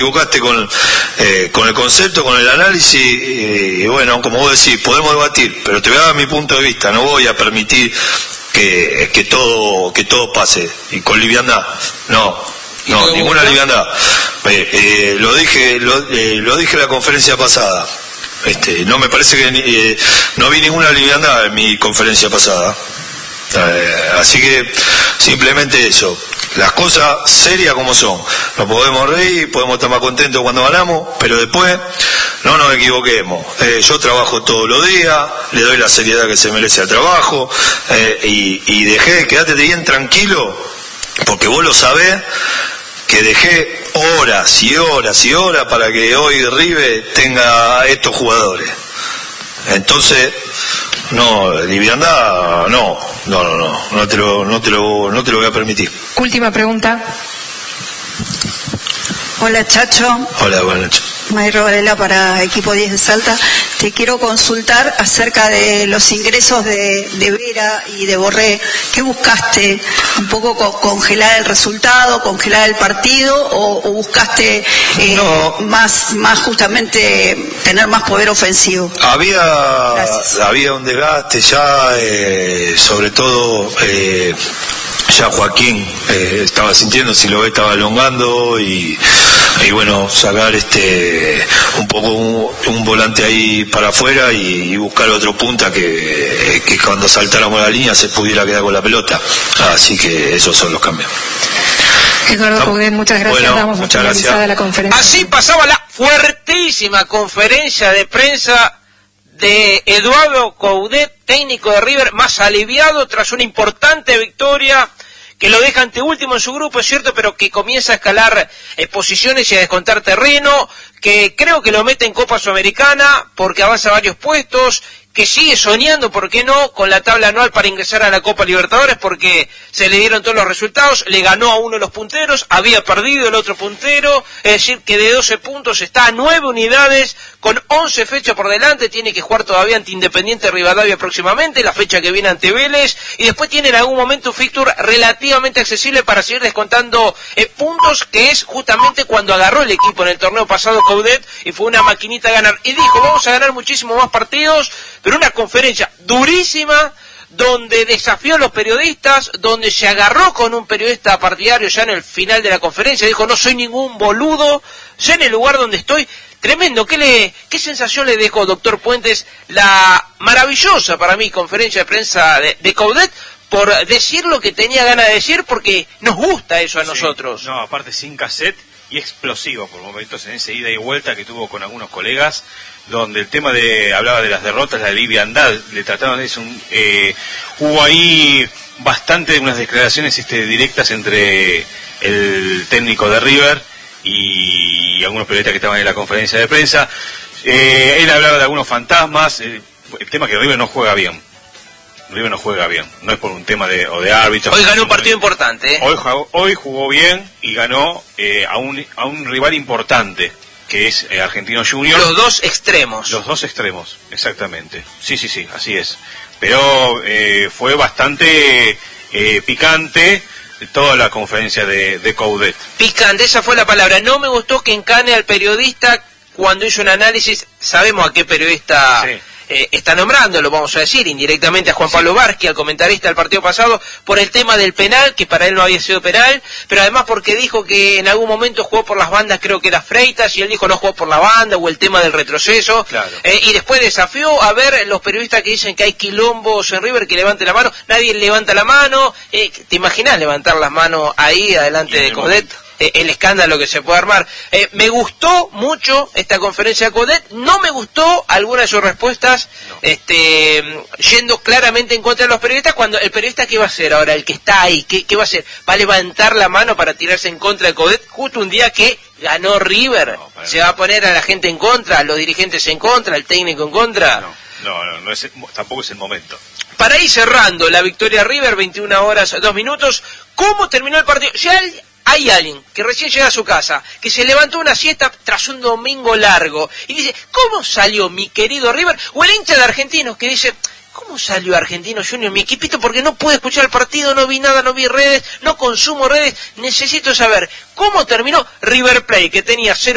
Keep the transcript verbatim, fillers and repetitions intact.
equivocaste con, eh, con el concepto, con el análisis, y, y bueno, como vos decís, podemos debatir, pero te voy a dar mi punto de vista, no voy a permitir que, que todo que todo pase, y con liviandad, no, no, ninguna liviandad. Eh, eh, lo dije lo, eh, lo dije en la conferencia pasada, este, no me parece que eh, no vi ninguna liviandad en mi conferencia pasada, eh, así que simplemente eso. Las cosas serias como son. Nos podemos reír, podemos estar más contentos cuando ganamos, pero después no nos equivoquemos. Eh, yo trabajo todos los días, le doy la seriedad que se merece al trabajo, eh, y, y dejé, quédate bien tranquilo, porque vos lo sabés, que dejé horas y horas y horas para que hoy River tenga estos jugadores. Entonces, no, liviandad, no, no, no, no, no te lo, no te lo, no te lo voy a permitir. Última pregunta. Hola, Chacho. Hola, buenas noches. Mayro Varela para Equipo diez de Salta. Te quiero consultar acerca de los ingresos de, de Vera y de Borré. ¿Qué buscaste? ¿Un poco co congelar el resultado, congelar el partido, o, o buscaste eh, no. más, más justamente tener más poder ofensivo? Había, había un desgaste ya, eh, sobre todo... Eh, ya Joaquín eh, estaba sintiendo, si lo ve estaba elongando, y, y bueno, sacar este un poco un, un volante ahí para afuera y, y buscar otro punta que, que cuando saltáramos la línea se pudiera quedar con la pelota, así que esos son los cambios. Eduardo Coudet, muchas gracias. Bueno, Damos muchas gracias. La conferencia. Así pasaba la fuertísima conferencia de prensa de Eduardo Coudet, técnico de River, más aliviado tras una importante victoria que lo deja anteúltimo en su grupo, es cierto, pero que comienza a escalar eh, posiciones y a descontar terreno, que creo que lo mete en Copa Sudamericana porque avanza varios puestos, que sigue soñando, ¿por qué no?, con la tabla anual para ingresar a la Copa Libertadores, porque se le dieron todos los resultados, le ganó a uno de los punteros, había perdido el otro puntero, es decir, que de doce puntos está a nueve unidades, con once fechas por delante, tiene que jugar todavía ante Independiente Rivadavia próximamente, la fecha que viene ante Vélez, y después tiene en algún momento un fixture relativamente accesible para seguir descontando eh, puntos, que es justamente cuando agarró el equipo en el torneo pasado Coudet, y fue una maquinita a ganar, y dijo, vamos a ganar muchísimo más partidos, pero una conferencia durísima, donde desafió a los periodistas, donde se agarró con un periodista partidario ya en el final de la conferencia, dijo, no soy ningún boludo, sé en el lugar donde estoy. Tremendo. ¿Qué, le, ¿Qué sensación le dejó, doctor Puentes, la maravillosa para mí conferencia de prensa de, de Coudet, por decir lo que tenía ganas de decir, porque nos gusta eso a sí, nosotros? No, aparte sin cassette y explosivo por momentos en esa ida y vuelta que tuvo con algunos colegas, donde el tema de, hablaba de las derrotas, la liviandad, le trataron de eso, eh, hubo ahí bastante unas declaraciones este, directas entre el técnico de River y algunos periodistas que estaban en la conferencia de prensa. Eh, él hablaba de algunos fantasmas, eh, el tema que River no juega bien. River no juega bien, no es por un tema de, o de árbitros. Hoy ganó un partido importante, ¿eh? Hoy, hoy jugó bien y ganó eh, a, un, a un rival importante, que es eh, Argentino Junior. Los dos extremos. Los dos extremos, exactamente. Sí, sí, sí, así es. Pero eh, fue bastante eh, picante toda la conferencia de, de Coudet. Picante, esa fue la palabra. No me gustó que encane al periodista cuando hizo un análisis. Sabemos a qué periodista... Sí. Eh, está nombrando, lo vamos a decir, indirectamente a Juan Pablo Varsky, al comentarista del partido pasado, por el tema del penal, que para él no había sido penal, pero además porque dijo que en algún momento jugó por las bandas, creo que era Freitas, y él dijo no jugó por la banda, o el tema del retroceso, claro. eh, y después desafió a ver los periodistas que dicen que hay quilombos en River, que levante la mano, nadie levanta la mano, eh, ¿te imaginas levantar las manos ahí, adelante de Coudet? El escándalo que se puede armar. Eh, me gustó mucho esta conferencia de Coudet, no me gustó alguna de sus respuestas, no. este, yendo claramente en contra de los periodistas, cuando el periodista, ¿qué va a hacer ahora? El que está ahí, ¿qué, qué va a hacer? ¿Va a levantar la mano para tirarse en contra de Coudet justo un día que ganó River? No, ¿se va a poner a la gente en contra, a los dirigentes en contra, al técnico en contra? No, no, no, no es, tampoco es el momento. Para ir cerrando la victoria River, veintiuna horas, dos minutos, ¿cómo terminó el partido? Ya el, hay alguien que recién llega a su casa, que se levantó una siesta tras un domingo largo, y dice, ¿cómo salió mi querido River? O el hincha de Argentinos que dice, ¿cómo salió Argentino Junior, mi equipito? Porque no pude escuchar el partido, no vi nada, no vi redes, no consumo redes, necesito saber, ¿cómo terminó River Plate, que tenía cero